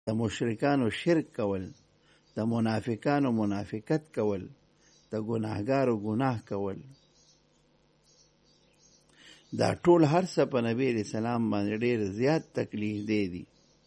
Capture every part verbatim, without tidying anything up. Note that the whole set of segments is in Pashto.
د مشرکانو شرک کول، د منافقانو منافقت کول، د ګناهګارو ګناه کول، دا ټول هر څه په نبی علیہ السلام باندې ډېر زیات تکلیف دی دي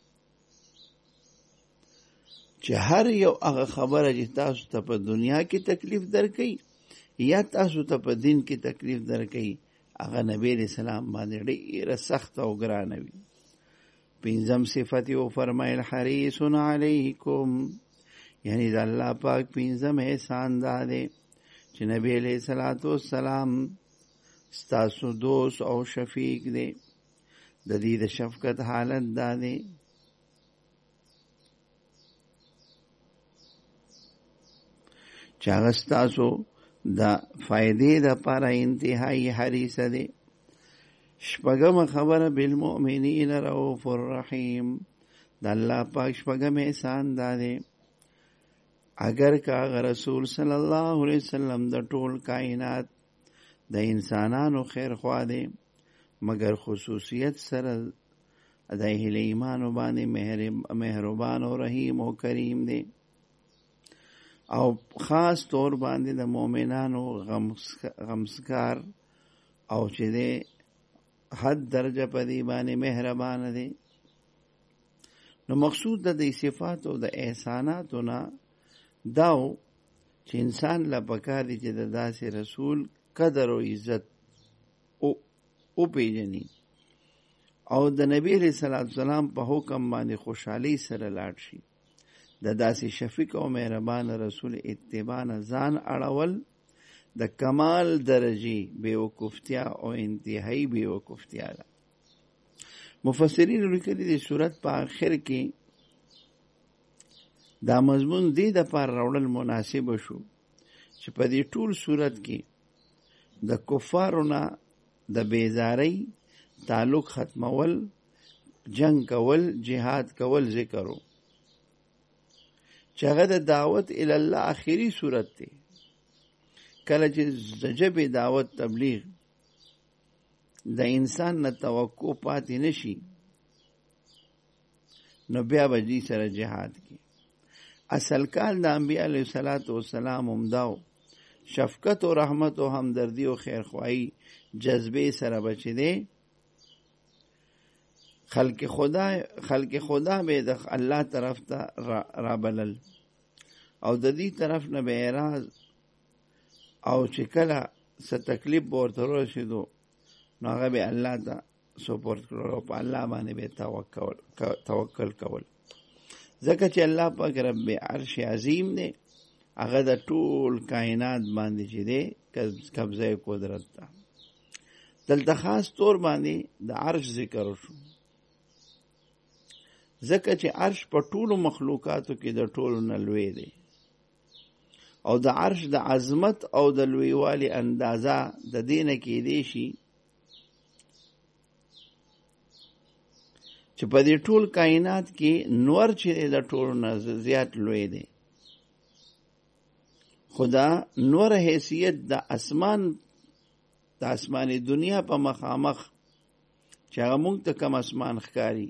چې هر یو هغه خبره چې تاسو ته په دنیا کې تکلیف درکړي یا تاسو ته په دین کې تکلیف درکړي، هغه نبی علیہ السلام باندې ډېره سخت او ګرانه وي. پنځم صفت یې وفرمایل حریص علیکم، یعنی د الله پاک پنځم احسان دا دی چې نبی علیہ الصلوۃ والسلام ستاسو دوست او شفیق دی. د دې د شفقت حالت دا دی چې هغه ستاسو د فائدې دپاره انتهایی حریص دی. شپږم خبره بالمؤمنین رؤوف الرحیم، د الله پاک شپږم احسان دا دی اگر که هغه رسول صلی الله علیه وسلم د ټول کائنات د انسانانو خیر خوا دی، مگر خصوصیت سره د اهل ایمانو باندې مهربان او رحیم او کریم دی، او خاص طور باندې د مؤمنانو غمسکار او چې دی حد درجه په دی باندې مهربان دی. نو مقصود د دې صفات او د احساناتو نه داو چې انسان لا پکار دی چې د داسې رسول قدر او عزت او او پیژني او د نبی علیہ الصلوۃ والسلام په حکم باندې خوشحالی سره لاړ شي. د داسې شفیق او مهربان رسول اتباع نه ځان اړول د کمال درجه بیوقوفتیا او انتهایی بیوقوفتیا ده. مفسرین لیکلي دي سورت په آخر کې دا مضمون دې د پاره راوړل مناسب شو چې په دې ټول سورت کې د کفارو نه د بیزاری تعلق ختمول، جنگ کول، جهاد کول ذکرو چې هغه د دعوت الی الله آخري سورت دی. کله چې زجبې دعوت تبلیغ د انسان نه توقع پاتې نشي نو بیا به دې سره جهاد کی. اصل کال د انبیاء علیه الصلاۃ والسلام همداو شفقت او رحمت او همدردی او خیرخواهی جذبه سره بچی دی. خلق خدا خلق خدا به د الله طرف ته را بلل او د دې طرف نه به اعراض او چې کله څه تکلیف ورته رسیدو نو هغه به الله ته سپورټ کړو او په الله باندې به توکل توکل کول، ځکه چې الله پاک رب عرش عظیم دی، هغه د ټول کائنات باندې چې دی قبضه قدرت ده. دلته خاص طور باندې د عرش ذکر شو ځکه چې عرش په ټولو مخلوقاتو کې د ټولو نه لوی دی او د عرش د عظمت او د لویوالي اندازه د دینه کې دی شي چې په دې ټول کائنات کې نور چې د ټولو نه زیات لوی دی. خدا نور حیثیت د اسمان د اسماني دنیا په مخامخ چې هغه موږ ته کم اسمان ښکاری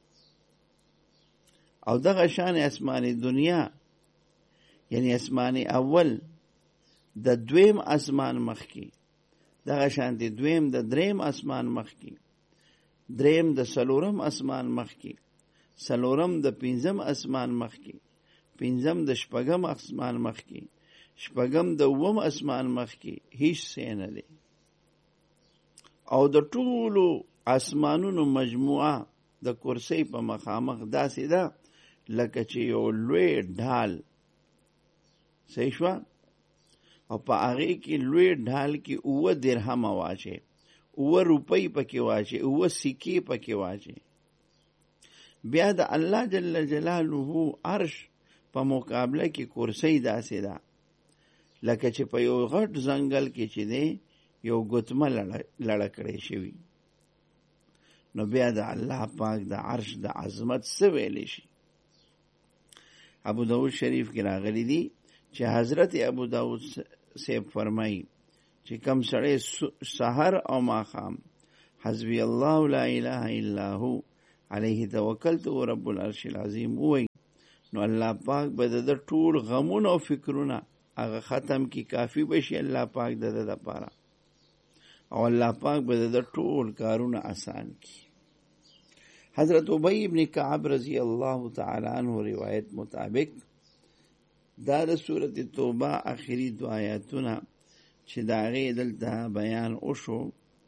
او دغه شان اسماني دنیا یعنی اسماني اول د دویم اسمان مخ کی، دغه شان دی دویم د دریم اسمان مخ کی، دریم د سلورم اسمان مخ کی، سلورم د پنځم اسمان مخ کی، پنځم د شپږم اسمان مخ کی، شپږم د اووم اسمان مخ کی، هیڅ څه نه دی. او د ټولو اسمانونو مجموعه د کرسی په مخامخ داسې ده لکه چې یو لوی ډال صحیح شوه او په هغې کې لوی ډال کې اووه درهمه واچې، اووه روپۍ پکې واچې، اووه سکې پکې واچې. بیا د الله جل جلاله عرش په مقابله کې کرسی داسې ده لکه چې په یو غټ ځنګل کې چې دی یو ګوتمه لړه کړې شوي. نو بیا د الله پاک د عرش د عظمت څه ویلی شي. ابو داود شریف کې راغلی دي چې حضرت ابو داود صاحب فرمایي چې کم سړی سحر او ماښام حسبی الله لا اله الا هو علیه توکلت او رب العرش العظیم وای نو الله پاک به د ټول غمونه او فکرونه هغه ختم کی، کافی بشي الله پاک د د لپاره، او الله پاک به د ټول کارونه آسان کی. حضرت ابی ابن کعب رضی الله تعالی عنہ روایت مطابق دا د سورۃ توبه اخری دو آیاتونه چې دا غي دلته بیان وشو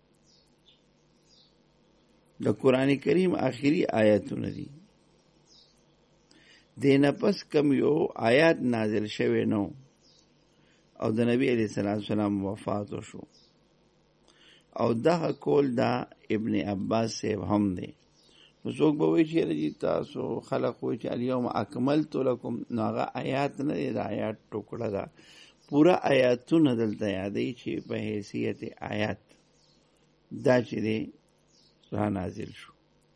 د قران کریم اخری آیاتونه دي. دینه پس کم یو آیات نازل شوه نو او د نبی علیہ الصلوۃ والسلام وفات وشو، او دا کول دا ابن عباس سے هم دی. نو څوک به وایي چې رجی تاسو خلق وایي چې الیوم اکملت لکم، نو هغه آیات نه دی، دا آیات ټوکړه ده. پورا آیاتونه دلته یادی چې په حیثیت آیات دا چې دی را نازل شو.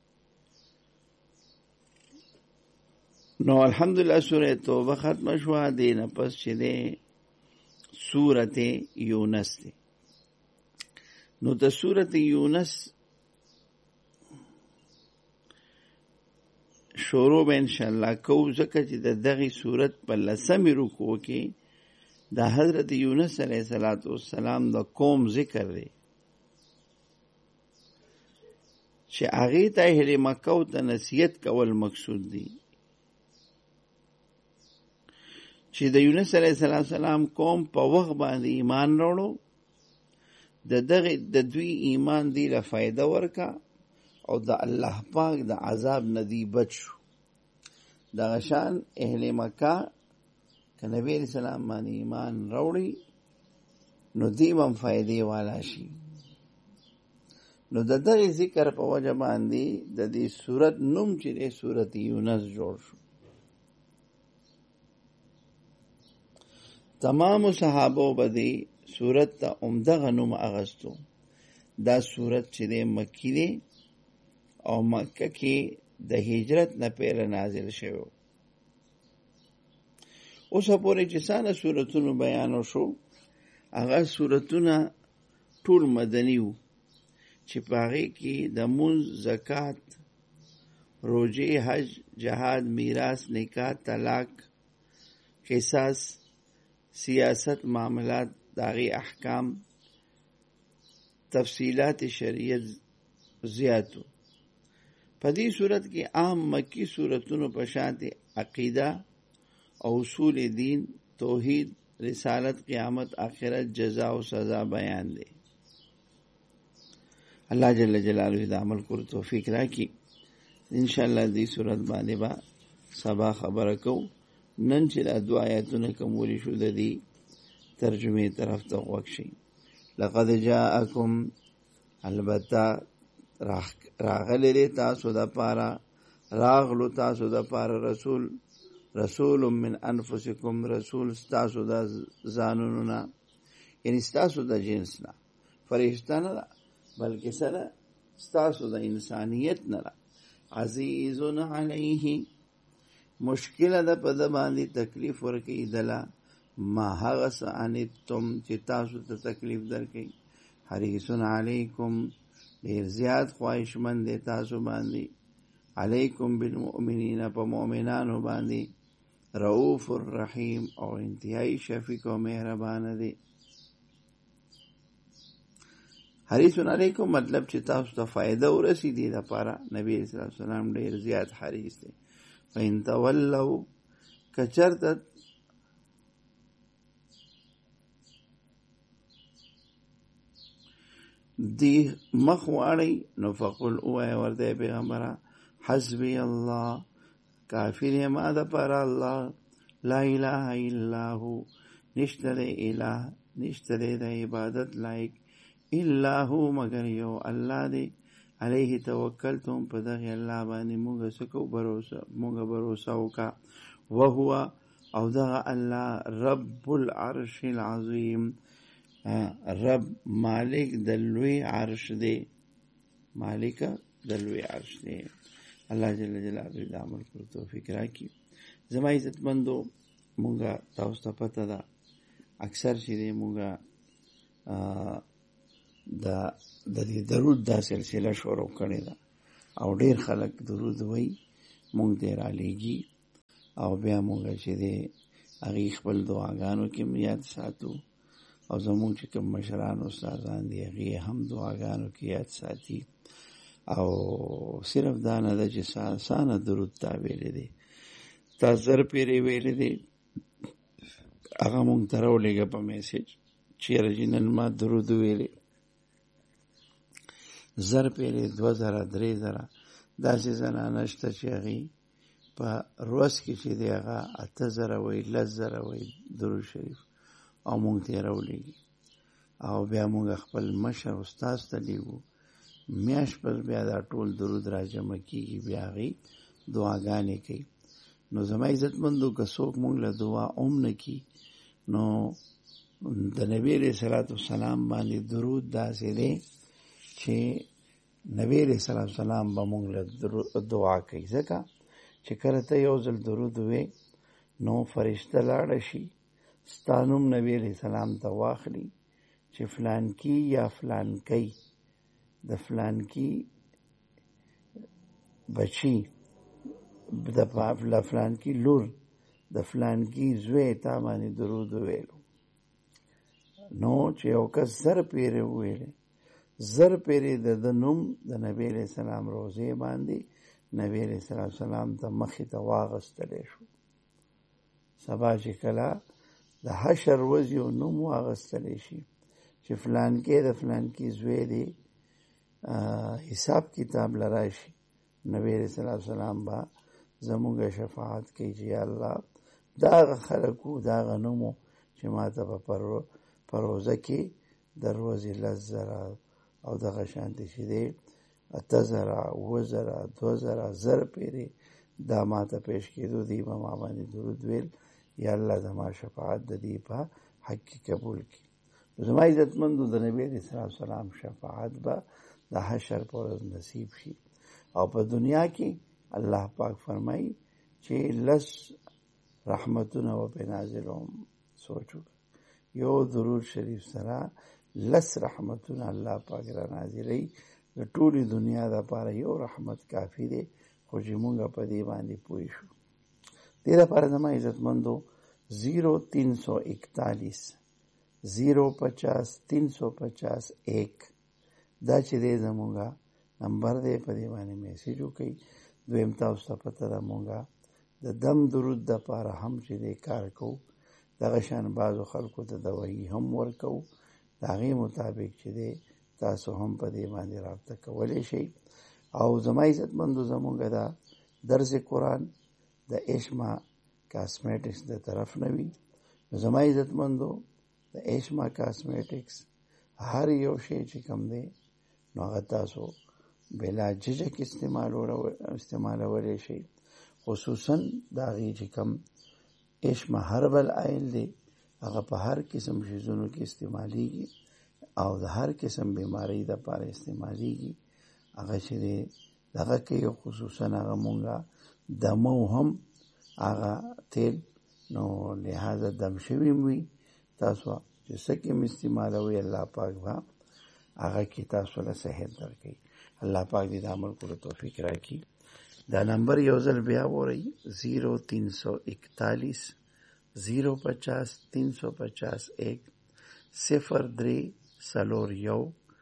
نو الحمدلله سورۃ توبه ختم شو. دینه پس چې دی سورۃ یونس دی. نو د سورۃ یونس شروع به ان شاء الله کو، ځکه چې د دغه سورۃ په لسمې رکوع کې د حضرت یونس علیه السلام د قوم ذکر دی چې هغه ته اهل مکه او ته نصیحت کول مقصود دی چې د یونس علیه السلام قوم په وخت باندې ایمان وروړو، د دغه د دوی ایمان دی له فائدہ ورکا او د الله پاک د عذاب ندی بچو. د غشان اهل مکه ک نبی اسلام باندې ایمان وروړي نو دیوم فائدې والا شي. نو د دغه ذکر په وجه باندې د دې سورۃ نوم چې د سورۃ یونس جوړ شو. تمام صحابه باندې سورت تا عمدغه نوم اغستو. دا سورت چې د مکی دی او مکه کې د هجرت نه پیر نازل شوی. اوس پورې چې څنګه سورتونو بیان شو، هغه سورتونه ټول مدني وو چې پاره کې د مونږ، زکات، روزه، حج، جهاد، میراث، نکاح، طلاق، قصاص، سیاست، معاملات، داغی احکام، تفصیلات شریعت زیاتو. په دې صورت کې عام مکی صورتونو په شان عقیده او اصول دین، توحید، رسالت، قیامت، آخرت، جزا او سزا بیان دي. الله جل جلاله د عمل کولو توفیق راکړي. ان شاء الله دې صورت باندې با سبا خبره کو. نن چې د دعا آیاتونه کومول شو د دې ترجمه طرف ته وښی. لقد جاءکم، البته راغلی تاسو د پاره، راغلو تاسو د پاره رسول، رسول من انفسکم، رسول تاسو د ځانونو نه، یعنی تاسو د جنس نه، فرشتہ نه بلکې سره تاسو د انسانیت نه. عزیز علیه، مشکل ده په د باندې تکلیف ورکړي دله، ما هغه څه انتم چې تاسو ته تکلیف درکړي. حریص علیکم، ډیر زیات خواهشمند دی تاسو باندې، علیکم بالمؤمنین، په مؤمنانو باندې، رؤوف الرحیم، او انتهایی شفیق او مهربان دی. حریص علیکم مطلب چې تاسو ته فائدہ ورسیږي د لپاره نبی صلی الله علیه وسلم ډیر زیات حریص دی. فإن تولوا، کچرت دی مخواړی نو فقل اوه ورته پیغمبره حسبی الله، کافر ما د پر الله، لا اله الا هو، نشته اله، نشته د عبادت لایق الا هو مگر یو الله دی. علیه توکلتم، په دغه الله باندې موږ سکو باور موږ باور وکا. وهو، او دغه الله رب العرش العظیم، رب مالک د لوی عرش دی، مالک د لوی عرش دی. الله جل جلاله د عمل کولو توفیق راکړي. زما عزتمندو، مونږه تاسو ته پته ده اکثر چې دی مونږه د د دې درود دا سلسله شروع کړې ده. او ډیر خلک درود وای مونږ ته را لېږي او بیا مونږ چې دی هغې خپل دعاګانو کې یاد ساتو او زمونږ چې کوم مشران استادان دي هغې هم دعاګانو کې یاد ساتي. او صرف دا نه ده چې سانه درود تا ویلی دی، تا زر پیرې ویلی دی، هغه مونږ ته راولېږه په میسیج چېرې چې نن ما درود ویلی. زر پیرې، دوه زره، درې زره داسې زنانه شته چې هغې په روز کې چې دی هغه اته زره وایي، لس زره وایي درود شریف او مونږ ته یې راولېږي. او بیا مونږ خپل مشر استاذ ته لیږو، میاشت پس بیا دا ټول درود را جمع کېږي، بیا هغې دعاګانې کوي. نو زما عزتمندو که څوک مونږ له دعا هم نه کي، نو د نبي علیه صلات وسلام باندې درود داسې دی چې نبی علیه صلات وسلام به مونږ له دعا کوي. ځکه چې کله ته یو ځل درود وې نو فرشته لاړه شي ستا نوم نبی علیه السلام ته واخلي چې فلانکي یا فلانکی د فلانکی بچی د فلانکی لور د فلانکی زوی تا باندې درود وویلو. نو چې یو کس زر پیرې وویلې، زر پیرې د د نوم د نبی علیه السلام روضې باندې نبی علیه السلام ته مخې ته واغستلی شو. سبا چې کله د حشر ورځ یو نوم واغستلی شي چې فلانکی د فلانکی زوی دی، حساب کتاب لراشي، نبی علیه السلام به زمونږ شفاعت کوي چې یا الله دا هغه خلک وو، دا هغه نوم و چې ما ته په روزه کې د ورځې لس زره او دغه شانتې چې دی اته زره، اوه زره، دوه زره، زر پیرې دا ما ته پیش کېدو، دی به ما باندې درود ویل، یا الله زما شفاعت د دې په حق کې قبول کړي. زما عزتمندو د نبی علیه السلام شفاعت به د حشر په ورځ نصیب شي. او په دنیا کې الله پاک فرمایي چې لس رحمتونه و په نازلوم. سوچو یو درود شریف سره لس رحمتونه الله پاک را نازلوي. د ټولې دنیا دپاره یو رحمت کافي دی، خو چې مونږ په دې باندې پوه شو. دې دپاره زما عزتمندو زیرو تین سو اکتالیس زیرو پچاس تین سو پچاس ایک دا چې دی زمونږه نمبر دی، په دې باندې میسیج وکړئ. دویم تاسو ته پته ده مونږه د دم درود دپاره هم چې دی کار کوو، دغه شان بعضو خلکو ته دوایي هم ورکوو، د هغې مطابق چې دی تاسو هم په دې باندې رابطه کولی شئ. او زما عزتمندو زمونږه دا درس قرآن د اشما کاسمیټکس د طرف نه وي. نو زما عزتمندو د اشما کاسمیټکس هر یو شی چې کوم دی نو هغه تاسو بلا ججک استعمالولی شئ. خصوصا د هغې چې کوم اشما هربل آیل دی هغه په هر قسم شیزونو کې استعمالیږي او د هر قسم بیماری دپاره استعمالیږي. هغه چې دی دغه کوي، خصوصا هغه مونږه دمو هم هغه تیل نو لحاظه دم شوي وي، تاسو چې څه کې م استعمالوئ الله پاک به هغه کې تاسو له صحت درکوي. الله پاک دې د عمل کولو توفیق راکړي. دا نمبر یو ځل بیا وورئ، زیرو تین سو اکتالیس زیرو پچاس تین سو پچاس ایک صفر درې څلور یو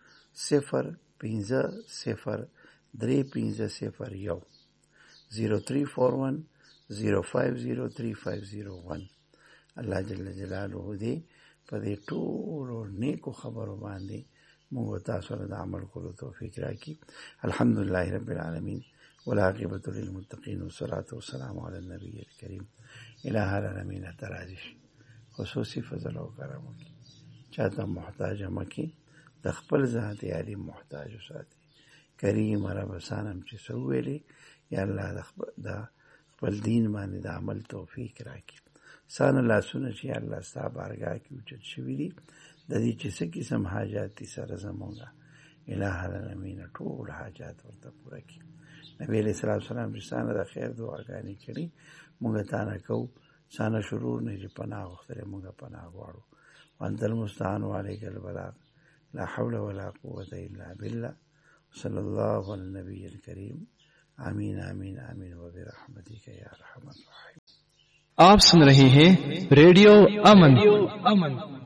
صفر پنځه صفر درې پنځه صفر یو زیرو تھری فور ون زیرو فائیو زیرو تھری فائیو زیرو ون. الله جل جلاله دې په دې ټولو نیکو خبرو باندې موږ تاسو له عمل کولو توفیق راکړي. الحمدلله رب العالمین والعاقبة للمتقین والصلاة والسلام علی النبی الکریم. الہ العالمین تراجش خصوصی فضل او کرم وکړي، چاته محتاج مکي، د خپل ذات علی محتاج وساتي. کریم رب سانم چې سو ویلي یا الله د خپل دین باندې د عمل توفیق راکړي. سانه لاسونه چې الله ستا بارګاه کې اوچت شوي دي، د دې چې څه قسم حاجات دي سره زمونږه الہ العالمین ټول حاجات ورته پوره کړي. نبی علیہ السلام چې سانه د خیر دعاګانې کړي مونږ تا نه کوو، سانه شرور نه چې پناه غوښتلی مونږ پناه غواړو. وانت المستعان وعلیک البلاغ لا حول ولا قوة الا بالله सल्लल्लाहु अलैहि नबी करीम। आमीन आमीन आमीन व बिरहमतिक या अरहमर राहिमीन। आप सुन रहे हैं रेडियो अमन।